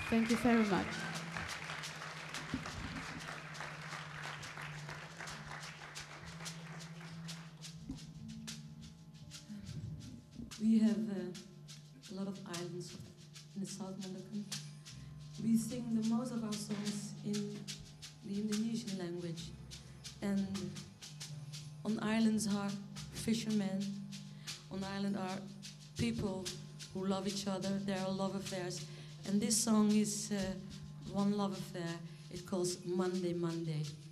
Thank you very much. We have a lot of islands in the South Moluccan. We sing the most of our songs in the Indonesian language. And on islands are fishermen. On island are people who love each other. There are love affairs. And this song is one love affair. It calls Monday, Monday.